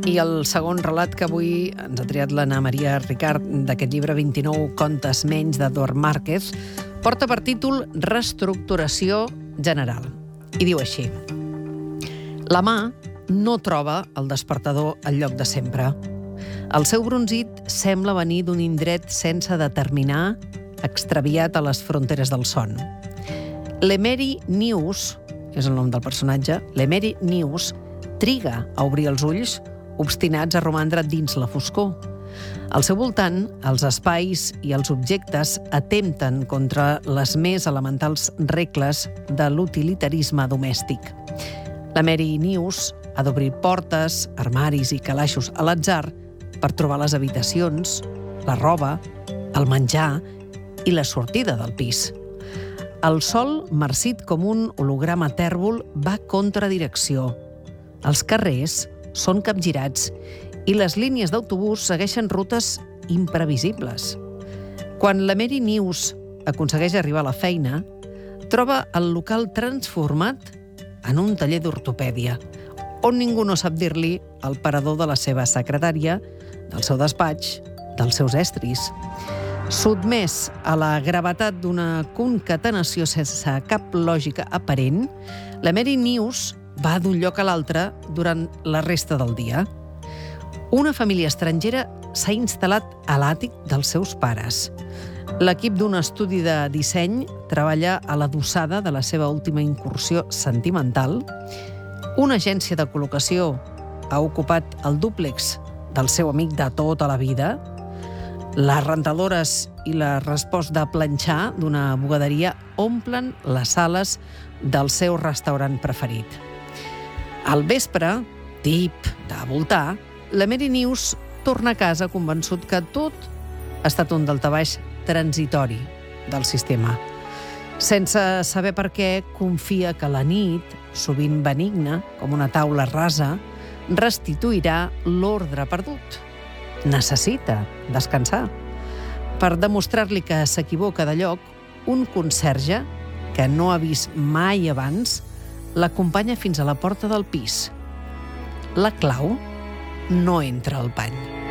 I el segon relat que avui ens ha triat l'Anna Maria Ricard d'aquest llibre 29 contes menys d'Eduard Márquez porta per títol Reestructuració general. I diu així: la mà no troba el despertador al lloc de sempre. El seu brunzit sembla venir d'un indret sense determinar, extraviat a les fronteres del son. L'Emery News, és el nom del personatge, l'Emery News triga a obrir els ulls, obstinats a romandre dins la foscor. Al seu voltant, els espais i els objectes atempten contra les més elementals regles de l'utilitarisme domèstic. La Mary News ha d'obrir portes, armaris i calaixos a l'atzar per trobar les habitacions, la roba, el menjar i la sortida del pis. El sol, marcit com un holograma tèrbol, va contra direcció. Els carrers són capgirats i les línies d'autobús segueixen rutes imprevisibles. Quan la Mary News aconsegueix arribar a la feina, troba el local transformat en un taller d'ortopèdia, on ningú no sap dir-li el parador de la seva secretària, del seu despatx, dels seus estris. Sotmès a la gravetat d'una concatenació sense cap lògica aparent, la Mary News va d'un lloc a l'altre durant la resta del dia. Una família estrangera s'ha instal·lat a l'àtic dels seus pares. L'equip d'un estudi de disseny treballa a l'adossada de la seva última incursió sentimental. Una agència de col·locació ha ocupat el dúplex del seu amic de tota la vida. Les rentadores i la resposta de planxar d'una bugaderia omplen les sales del seu restaurant preferit. Al vespre, tip de voltar, la Mary News torna a casa convençut que tot ha estat un daltabaix transitori del sistema. Sense saber per què, confia que la nit, sovint benigna, com una taula rasa, restituirà l'ordre perdut. Necessita descansar. Per demostrar-li que s'equivoca de lloc, un conserge, que no ha vist mai abans, l'acompanya fins a la porta del pis. La clau no entra al pany.